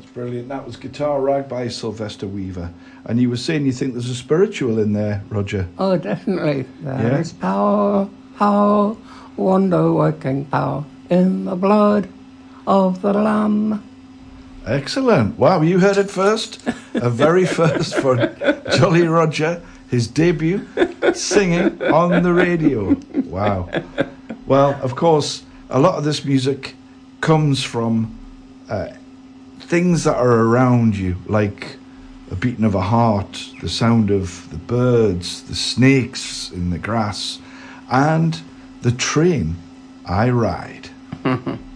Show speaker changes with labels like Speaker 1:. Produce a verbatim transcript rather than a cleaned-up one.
Speaker 1: brilliant. That was Guitar Rag by Sylvester Weaver. And you were saying you think there's a spiritual in there, Roger?
Speaker 2: Oh, definitely. There
Speaker 1: Yeah?
Speaker 2: is power, power, wonder-working power in the blood of the Lamb.
Speaker 1: Excellent. Wow, you heard it first. A very first for Jolly Roger, his debut, singing on the radio. Wow. Well, of course, a lot of this music comes from uh, things that are around you, like a beating of a heart, the sound of the birds, the snakes in the grass, and the train I ride.